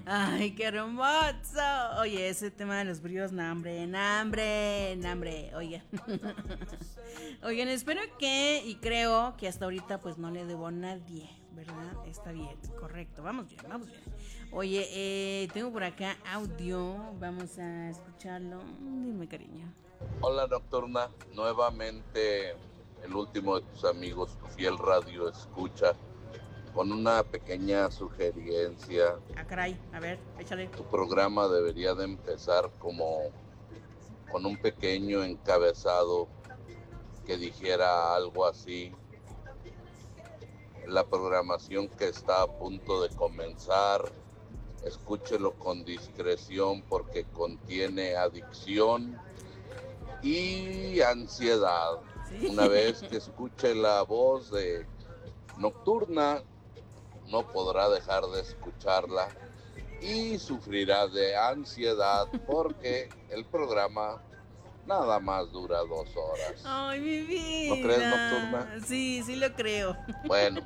Ay, qué hermoso. Oye, ese tema de los bríos, nambre, nambre, nambre. Oigan. Oigan, espero que y creo que hasta ahorita pues no le debo a nadie, ¿verdad? Está bien, correcto. Vamos bien, vamos bien. Oye, tengo por acá audio. Vamos a escucharlo. Dime, cariño. Hola Nocturna, nuevamente el último de tus amigos, tu fiel radio escucha, con una pequeña sugerencia. Ah, caray. A ver, échale. Tu programa debería de empezar como con un pequeño encabezado que dijera algo así: la programación que está a punto de comenzar, escúchelo con discreción porque contiene adicción y ansiedad. Sí. Una vez que escuche la voz de Nocturna, no podrá dejar de escucharla y sufrirá de ansiedad porque el programa nada más dura 2 horas. Ay, mi ¿No crees, Nocturna? vida. Sí, sí lo creo. Bueno,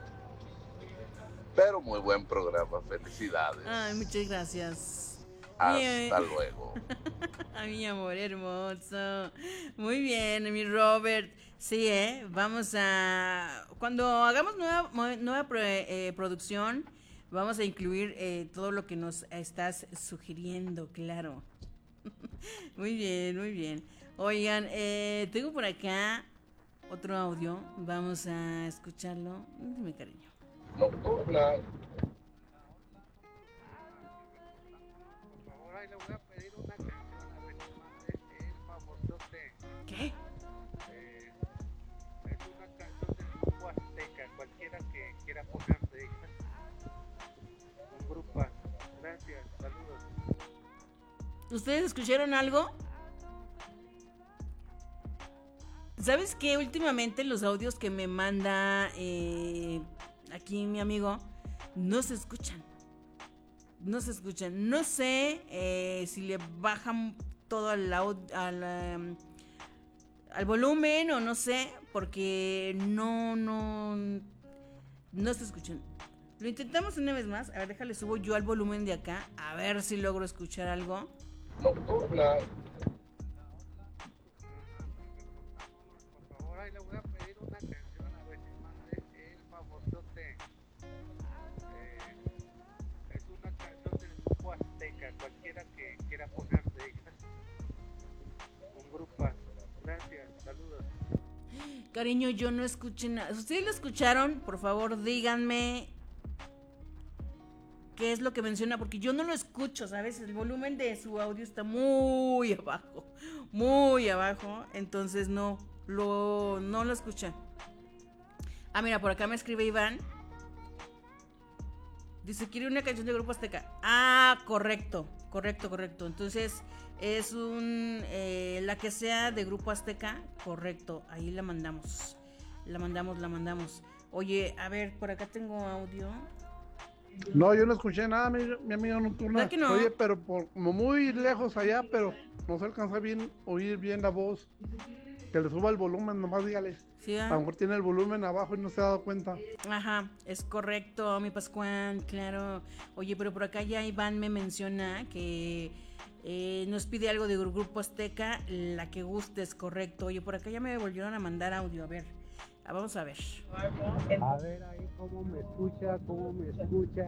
pero muy buen programa, Ay, muchas felicidades. gracias. Hasta luego. Ay, mi amor hermoso. Muy bien, mi Robert. Sí, vamos a... Cuando hagamos nueva producción, vamos a incluir todo lo que nos estás sugiriendo, claro. Muy bien, muy bien. Oigan, tengo por acá otro audio. Vamos a escucharlo. Dime, cariño. Nocturna. Por favor, ahí le voy a pedir una canción a ver si mande el famosote. ¿Qué? Es una canción del grupo Azteca, cualquiera que quiera ponerse. Un grupo. Gracias, saludos. ¿Ustedes escucharon algo? ¿Sabes qué? Últimamente los audios que me manda aquí mi amigo no se escuchan. No se escuchan. No sé si le bajan todo al volumen o no sé, porque no se escuchan. Lo intentamos una vez más. A ver, déjale, subo yo al volumen de acá. A ver si logro escuchar algo. Nocturna. Por favor, ahí le voy a pedir una canción a ver si mande el famosote. Es una canción del grupo Azteca, cualquiera que quiera ponerse. Un grupo. Gracias, saludos. Cariño, yo no escuché nada. Si ustedes lo escucharon, por favor díganme qué es lo que menciona, porque yo no lo escucho, ¿sabes? El volumen de su audio está muy abajo, entonces no lo escuchan. Ah, mira, por acá me escribe Iván. Dice, quiere una canción de Grupo Azteca. Ah, correcto. Entonces, es la que sea de Grupo Azteca, correcto. Ahí la mandamos. La mandamos. Oye, a ver, por acá tengo audio. No, yo no escuché nada, mi amiga Nocturna. ¿Verdad que no? Oye, pero como muy lejos allá, pero no se alcanza bien oír bien la voz. Que le suba el volumen, nomás dígale. Sí, A lo mejor tiene el volumen abajo y no se ha dado cuenta. Ajá, es correcto, mi Pascual, claro. Oye, pero por acá ya Iván me menciona que nos pide algo de Grupo Azteca, la que guste, es correcto. Oye, por acá ya me volvieron a mandar audio, a ver, vamos a ver. A ver ahí cómo me escucha.